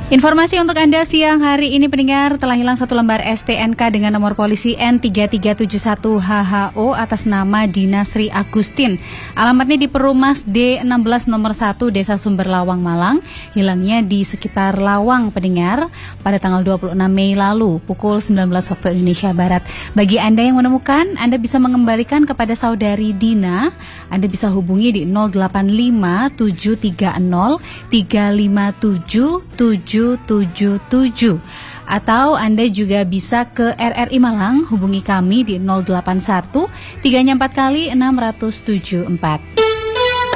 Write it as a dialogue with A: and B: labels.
A: Informasi untuk Anda siang hari ini pendengar, telah hilang satu lembar STNK dengan nomor polisi N3371HHO atas nama Dina Sri Agustin. Alamatnya di Perumas D16 nomor 1 Desa Sumberlawang, Malang. Hilangnya di sekitar Lawang pendengar pada tanggal 26 Mei lalu pukul 19 waktu Indonesia Barat. Bagi Anda yang menemukan, Anda bisa mengembalikan kepada saudari Dina. Anda bisa hubungi di 085 730 357 777 atau Anda juga bisa ke RRI Malang, hubungi kami di 081 344 674.